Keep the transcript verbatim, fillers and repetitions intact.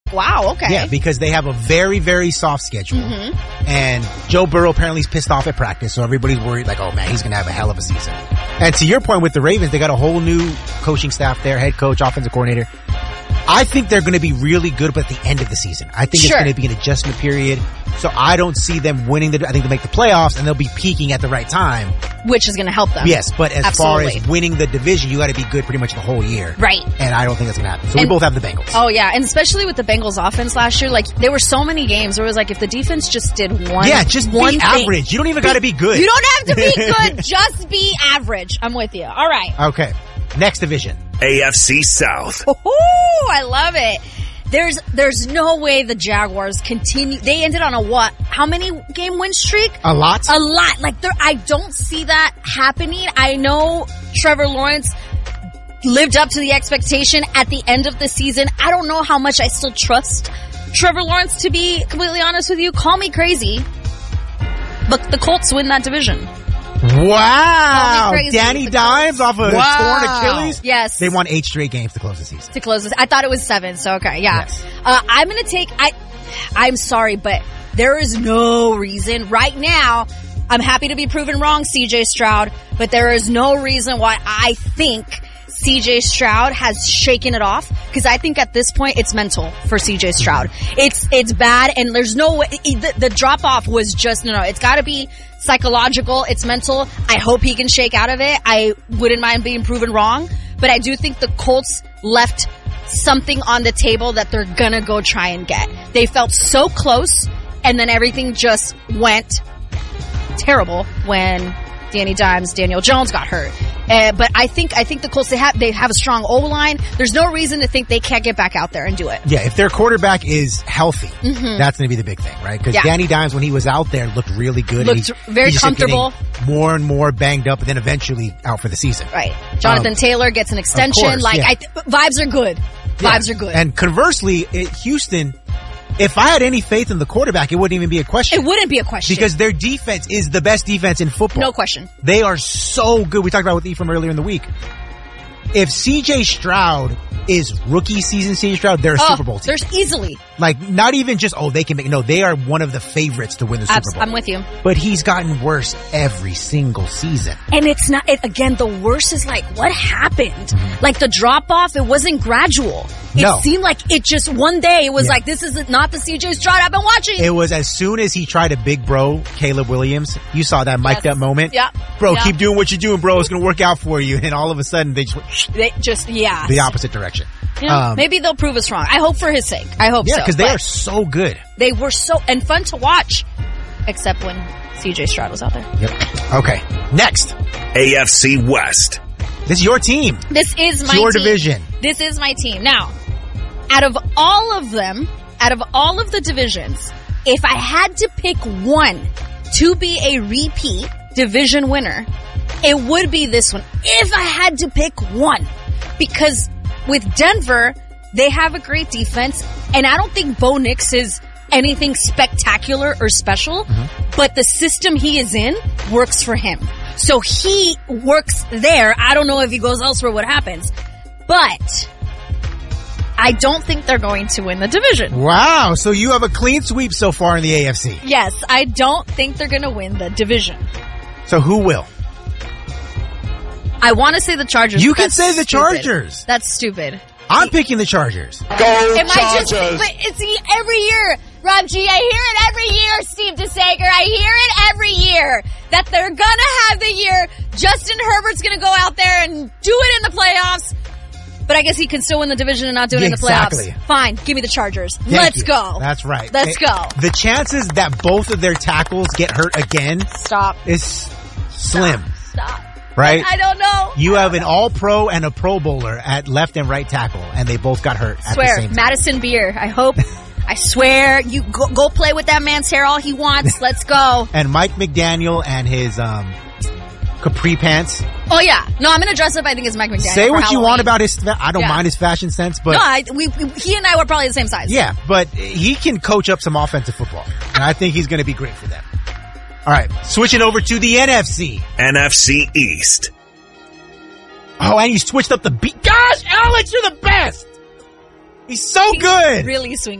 Wow, okay. Yeah, because they have a very, very soft schedule. Mm-hmm. And Joe Burrow apparently is pissed off at practice, so everybody's worried like, oh man, he's going to have a hell of a season. And to your point with the Ravens, they got a whole new coaching staff there, head coach, offensive coordinator. I think they're going to be really good, but at the end of the season. I think Sure. it's going to be an adjustment period. So I don't see them winning the, I think they'll make the playoffs and they'll be peaking at the right time. Which is going to help them. Yes, but as Absolutely. far as winning the division, you got to be good pretty much the whole year. Right. And I don't think that's going to happen. So And- we both have the Bengals. Oh, yeah. And especially with the Bengals offense last year, like, there were so many games where it was like, if the defense just did one Yeah, just one be thing- average. You don't even got to be good. You don't have to be good. Just be average. I'm with you. All right. Okay. Next division. A F C South. Oh, I love it. There's there's no way the Jaguars continue. They ended on a what? How many game win streak? A lot? A lot. Like, there, I don't see that happening. I know Trevor Lawrence lived up to the expectation at the end of the season. I don't know how much I still trust Trevor Lawrence, to be completely honest with you. Call me crazy, but the Colts win that division. Wow. Call me crazy, Danny but- Dimes off a Wow. torn Achilles? Yes. They won eight straight games to close the season. To close this, I thought it was seven. So okay, yeah. Yes. Uh, I'm gonna take. I. I'm sorry, but there is no reason right now. I'm happy to be proven wrong, C J Stroud, but there is no reason why I think C J Stroud has shaken it off, because I think at this point it's mental for C J Stroud. It's it's bad, and there's no way. The, the drop off was just no, no. It's got to be psychological. It's mental. I hope he can shake out of it. I wouldn't mind being proven wrong, but I do think the Colts left something on the table that they're gonna go try and get. They felt so close, and then everything just went terrible when Danny Dimes, Daniel Jones got hurt. Uh, but I think I think the Colts, they have they have a strong O-line. There's no reason to think they can't get back out there and do it. Yeah, if their quarterback is healthy, Mm-hmm. that's going to be the big thing, right? Because Yeah. Danny Dimes, when he was out there, looked really good. and Looked he- very he just kept comfortable. getting more and more banged up, and then eventually out for the season. Right. Jonathan Um, Taylor gets an extension. course, like yeah. I th- vibes are good. Yeah. Vibes are good. And conversely, it, Houston, if I had any faith in the quarterback, it wouldn't even be a question. It wouldn't be a question. Because their defense is the best defense in football. No question. They are so good. We talked about it with Ephraim earlier in the week. If C J Stroud is rookie season C J Stroud, they're a Oh, Super Bowl team. there's easily. Like, not even just, oh, they can make, no, they are one of the favorites to win the Super Abs- Bowl. I'm with you. But he's gotten worse every single season. And it's not, it, again, the worst is like, what happened? Like the drop off, it wasn't gradual. It No. seemed like it just one day, it was Yeah. like, this is not the C J Stroud I've been watching. It was as soon as he tried to big bro Caleb Williams, you saw that mic'd Yes. up moment. Yeah. Bro, Yeah. keep doing what you're doing, bro. It's going to work out for you. And all of a sudden, they just went They just, yeah. the opposite direction. You know, Um, maybe they'll prove us wrong. I hope for his sake. I hope Yeah, so. because they But are so good. They were so, and fun to watch. Except when C J Stroud was out there. Yep. Okay. Next. A F C West. This is your team. This is my It's your team. division. This is my team. Now, out of all of them, out of all of the divisions, if I had to pick one to be a repeat division winner, it would be this one. If I had to pick one. Because with Denver, they have a great defense, and I don't think Bo Nix is anything spectacular or special, but the system he is in works for him. So he works there. I don't know if he goes elsewhere what happens. But I don't think they're going to win the division. Wow. So you have a clean sweep so far in the A F C. Yes, I don't think they're going to win the division. So who will? I want to say the Chargers. You but can that's say the stupid. Chargers. That's stupid. I'm picking the Chargers. Go Am I just, Chargers. but it's the- every year, Rob G, I hear it every year, Steve DeSager, I hear it every year, that they're gonna have the year, Justin Herbert's gonna go out there and do it in the playoffs, but I guess he can still win the division and not do it in the Exactly. playoffs. Fine, give me the Chargers. Thank Let's you. go. That's right. Let's Eh, go. The chances that both of their tackles get hurt again Stop. is slim, Stop. right? I don't know. You have an all-pro and a pro bowler at left and right tackle, and they both got hurt at Swear, the same time. Madison Beer, I hope, I swear, you go, go play with that man's hair all he wants. Let's go. And Mike McDaniel and his um, capri pants. Oh yeah. No, I'm gonna dress up, I think it's Mike McDaniel. Say for what you Halloween. want about his. Fa- I don't Yeah. mind his fashion sense, but No, I, we, we, he and I were probably the same size. yeah, but he can coach up some offensive football, and I think he's going to be great for them. All right, switching over to the N F C. N F C East. Oh, and you switched up the beat. Gosh, Alex, you're the best. He's so good. Really swing.